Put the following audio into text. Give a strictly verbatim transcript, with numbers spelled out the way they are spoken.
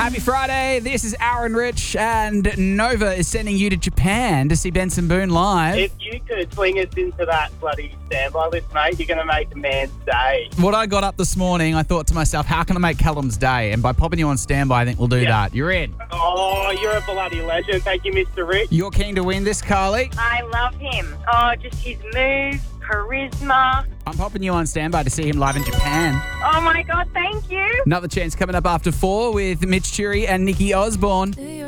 Happy Friday. This is Aaron Rich, and Nova is sending you to Japan to see Benson Boone live. If you could swing us into that bloody standby list, mate, you're going to make a man's day. What I got up this morning, I thought to myself, how can I make Callum's day? And by popping you on standby, I think we'll do Yeah. that. You're in. Oh, you're a bloody legend. Thank you, Mister Rich. You're keen to win this, Carly? I love him. Oh, just his moves, charisma. I'm popping you on standby to see him live in Japan. Oh, my God, thank you. Another chance coming up after four with Mitch Churi and Nikki Osborne.